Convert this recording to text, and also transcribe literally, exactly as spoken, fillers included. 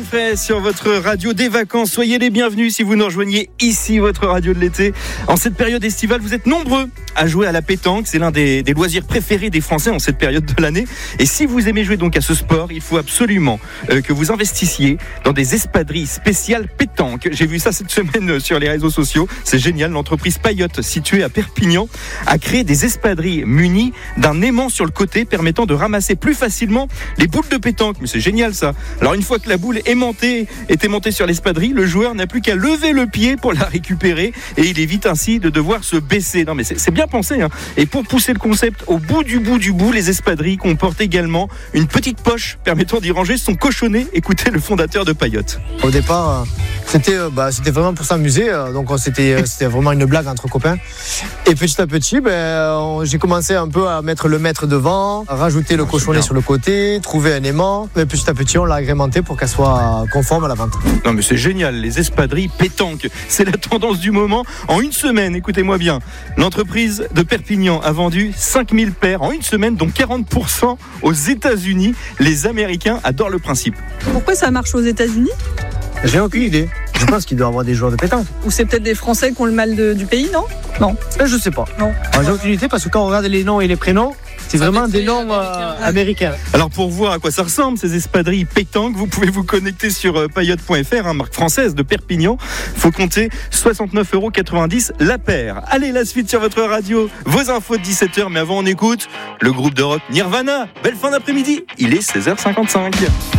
frais sur votre radio des vacances. Soyez les bienvenus si vous nous rejoignez ici, votre radio de l'été. En cette période estivale, vous êtes nombreux à jouer à la pétanque. C'est l'un des, des loisirs préférés des Français en cette période de l'année. Et si vous aimez jouer donc à ce sport, il faut absolument euh, que vous investissiez dans des espadrilles spéciales pétanque. J'ai vu ça cette semaine sur les réseaux sociaux. C'est génial. L'entreprise Payotte, située à Perpignan, a créé des espadrilles munies d'un aimant sur le côté permettant de ramasser plus facilement les boules de pétanque. Mais c'est génial ça. Alors une fois que la boule aimantée est aimantée sur l'espadrille, le joueur n'a plus qu'à lever le pied pour la récupérer et il évite ainsi de devoir se baisser. Non mais c'est, c'est bien pensé hein. Et pour pousser le concept au bout du bout du bout, les espadrilles comportent également une petite poche permettant d'y ranger son cochonnet. Écoutez le fondateur de Payotte. Au départ, c'était, bah, c'était vraiment pour s'amuser, donc c'était, c'était vraiment une blague entre copains. Et petit à petit, ben, j'ai commencé un peu à mettre le maître devant, à rajouter le cochonnet sur le côté, trouver un aimant. Et petit à petit, on l'a agrémenté pour qu'elle soit conforme à la vente. Non mais c'est génial, les espadrilles pétanque, c'est la tendance du moment. En une semaine, écoutez-moi bien, l'entreprise de Perpignan a vendu cinq mille paires en une semaine, dont quarante pour cent aux États-Unis. Les Américains adorent le principe. Pourquoi ça marche aux États-Unis ? J'ai aucune idée. Je pense qu'il doit y avoir des joueurs de pétanque. Ou c'est peut-être des Français qui ont le mal de, du pays, non ? Non. Je sais pas. Non. Alors, j'ai aucune idée parce que quand on regarde les noms et les prénoms, c'est vraiment des noms euh, américains. Alors pour voir à quoi ça ressemble ces espadrilles pétanque, vous pouvez vous connecter sur euh, payotte point f r, hein, marque française de Perpignan. Faut compter soixante-neuf euros quatre-vingt-dix la paire. Allez, la suite sur votre radio, vos infos de dix-sept heures, mais avant on écoute le groupe de rock Nirvana. Belle fin d'après-midi, il est seize heures cinquante-cinq.